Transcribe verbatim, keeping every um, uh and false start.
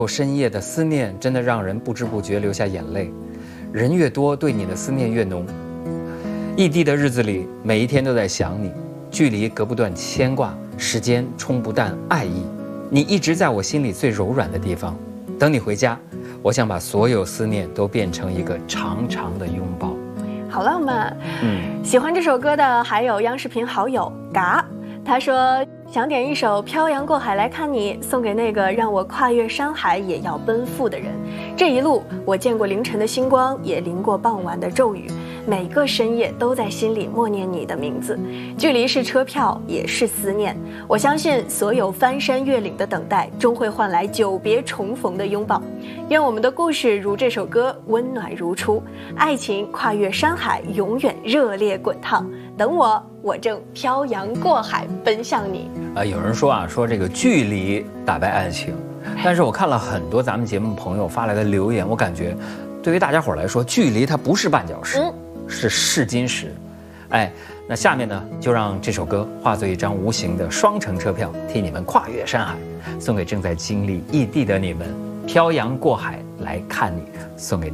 深夜的思念真的让人不知不觉流下眼泪，人越多，对你的思念越浓。异地的日子里，每一天都在想你，距离隔不断牵挂，时间冲不淡爱意。你一直在我心里最柔软的地方。等你回家，我想把所有思念都变成一个长长的拥抱。 好浪漫。嗯，喜欢这首歌的还有央视频好友嘎，他说想点一首《漂洋过海来看你》，送给那个让我跨越山海也要奔赴的人。这一路，我见过凌晨的星光，也淋过傍晚的骤雨，每个深夜都在心里默念你的名字。距离是车票，也是思念。我相信所有翻山越岭的等待，终会换来久别重逢的拥抱。愿我们的故事如这首歌，温暖如初，爱情跨越山海，永远热烈滚烫。等我，我正漂洋过海奔向你。 呃，有人说啊，说这个距离打败爱情，但是我看了很多咱们节目朋友发来的留言，我感觉，对于大家伙来说，距离它不是绊脚石，嗯、是试金石。哎，那下面呢，就让这首歌化作一张无形的双程车票，替你们跨越山海，送给正在经历异地的你们，漂洋过海来看你，送给你。